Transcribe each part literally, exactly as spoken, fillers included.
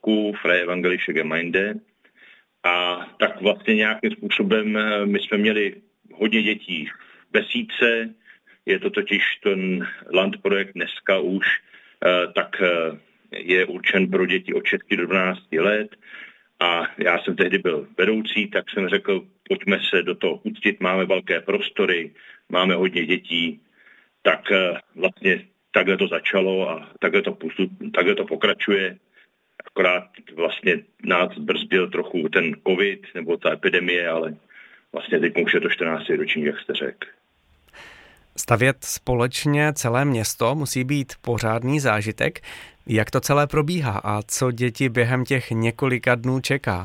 Česku, Freie Evangelische Gemeinde. A tak vlastně nějakým způsobem my jsme měli hodně dětí v besídce, je to totiž ten Landprojekt dneska už, tak je určen pro děti od šesti do dvanácti let. A já jsem tehdy byl vedoucí, tak jsem řekl, pojďme se do toho pustit, máme velké prostory, máme hodně dětí, tak vlastně takhle to začalo a takhle to, takhle to pokračuje. Akorát vlastně nás brzdil trochu ten covid nebo ta epidemie, ale vlastně teď už je to čtrnáctý ročník, jak jste řekl. Stavět společně celé město musí být pořádný zážitek. Jak to celé probíhá a co děti během těch několika dnů čeká?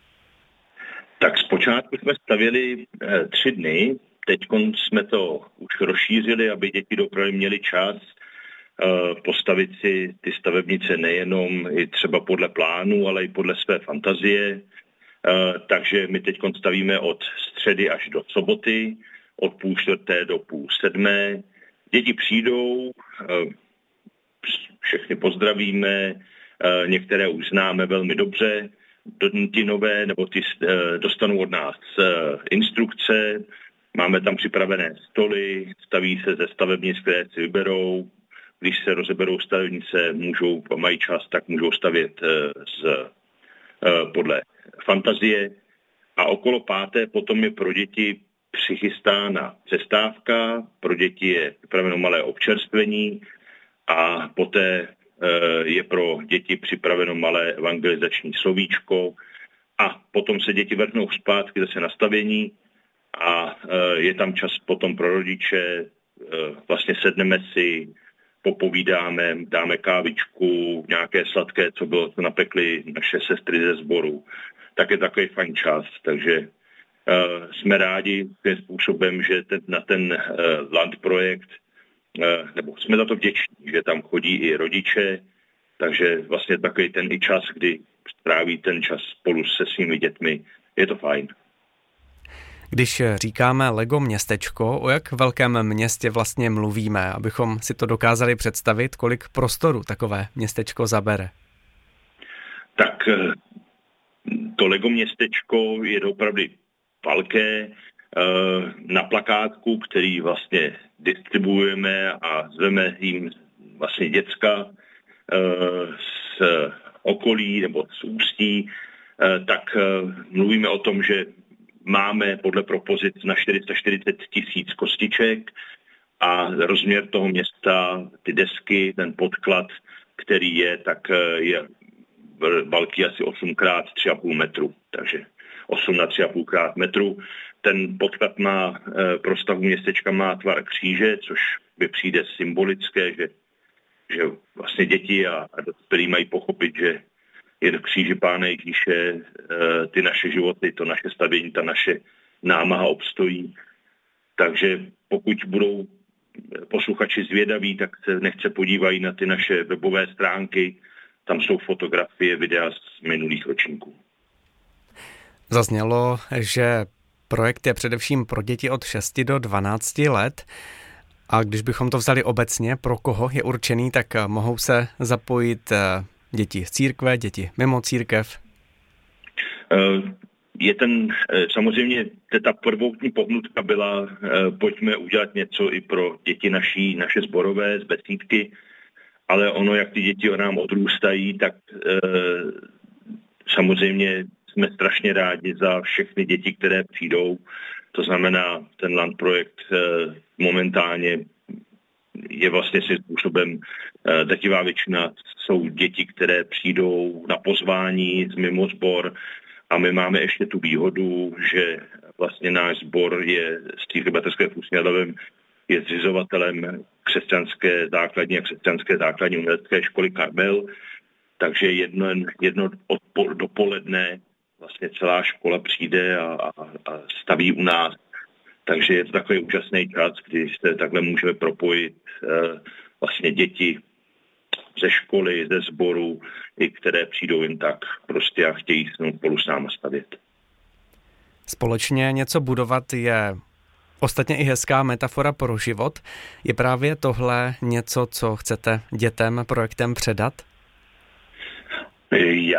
Tak zpočátku jsme stavěli eh, tři dny, teď jsme to už rozšířili, aby děti dopravy měli čas eh, postavit si ty stavebnice nejenom i třeba podle plánu, ale i podle své fantazie. Eh, takže my teď stavíme od středy až do soboty, od půl čtvrté do půl sedmé. Děti přijdou, eh, všechny pozdravíme, některé už známe velmi dobře, ty nové, nebo ty dostanou od nás instrukce, máme tam připravené stoly, staví se ze stavebnic, které si vyberou, když se rozeberou stavebnice, můžou, mají čas, tak můžou stavět z, podle fantazie. A okolo páté potom je pro děti přichystána přestávka, pro děti je připraveno malé občerstvení, a poté je pro děti připraveno malé evangelizační slovíčko a potom se děti vrhnou zpátky zase na stavění a je tam čas potom pro rodiče, vlastně sedneme si, popovídáme, dáme kávičku, nějaké sladké, co bylo, co napekly naše sestry ze sboru. Tak je takový fajn čas, takže jsme rádi tím způsobem, že ten, na ten Landprojekt nebo jsme za to vděční, že tam chodí i rodiče, takže vlastně takový ten i čas, kdy stráví ten čas spolu se svými dětmi, je to fajn. Když říkáme Lego městečko, o jak velkém městě vlastně mluvíme, abychom si to dokázali představit, kolik prostoru takové městečko zabere? Tak to Lego městečko je opravdu velké. Na plakátku, který vlastně distribuujeme a zveme jim vlastně děcka z okolí nebo z Ústí, tak mluvíme o tom, že máme podle propozic na čtyři sta čtyřicet tisíc kostiček a rozměr toho města, ty desky, ten podklad, který je, tak je velký asi osm krát tři a půl metru, takže osm na tři a půl krát metru. Ten podklad má pro stavu městečka má tvar kříže, což by přijde symbolické, že, že vlastně děti a, a dospělí mají pochopit, že je v kříži Pána Ježíše, ty naše životy, to naše stavění, ta naše námaha obstojí. Takže pokud budou posluchači zvědaví, tak se nechce podívají na ty naše webové stránky, tam jsou fotografie, videa z minulých ročníků. Zaznělo, že projekt je především pro děti od šesti do dvanácti let a když bychom to vzali obecně, pro koho je určený, tak mohou se zapojit děti z církve, děti mimo církev? Je ten, samozřejmě ta prvotní pohnutka byla, pojďme udělat něco i pro děti naší, naše sborové z besídky, ale ono, jak ty děti o nám odrůstají, tak samozřejmě jsme strašně rádi za všechny děti, které přijdou. To znamená, ten Landprojekt momentálně je vlastně svým způsobem drtivá většina jsou děti, které přijdou na pozvání z mimo sbor a my máme ještě tu výhodu, že vlastně náš sbor je z Církve bratrské v Ústí nad Labem je zřizovatelem křesťanské základní a křesťanské základní umělecké školy Karmel, takže jedno, jedno odpor, dopoledne vlastně celá škola přijde a, a, a staví u nás. Takže je to takový úžasný čas, kdy se takhle můžeme propojit eh, vlastně děti ze školy, ze sboru, i které přijdou jen tak prostě a chtějí spolu s náma stavět. Společně něco budovat je ostatně i hezká metafora pro život. Je právě tohle něco, co chcete dětem projektem předat? Já